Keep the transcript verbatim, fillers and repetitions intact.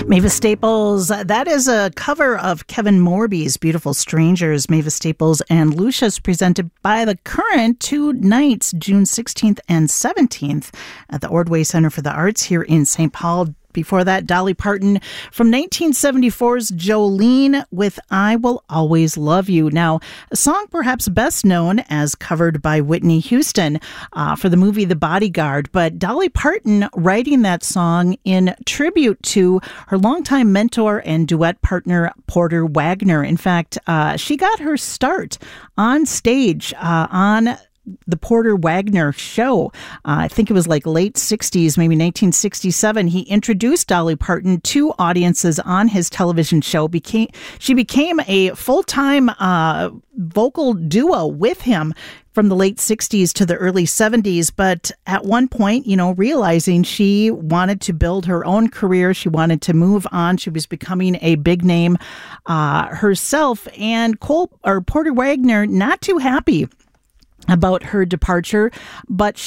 Mavis Staples, that is a cover of Kevin Morby's Beautiful Strangers. Mavis Staples and Lucius presented by The Current two nights, June sixteenth and seventeenth at the Ordway Center for the Arts here in Saint Paul. Before that, Dolly Parton from nineteen seventy-four's Jolene with I Will Always Love You. Now, a song perhaps best known as covered by Whitney Houston uh, for the movie The Bodyguard, but Dolly Parton writing that song in tribute to her longtime mentor and duet partner, Porter Wagoner. In fact, uh, she got her start on stage uh, on the Porter Wagoner show. Uh, I think it was like late sixties, maybe nineteen sixty-seven. He introduced Dolly Parton to audiences on his television show. Became She became a full-time uh, vocal duo with him from the late sixties to the early seventies. But at one point, you know, realizing she wanted to build her own career, she wanted to move on. She was becoming a big name uh, herself. And Cole or Porter Wagoner, not too happy about her departure, but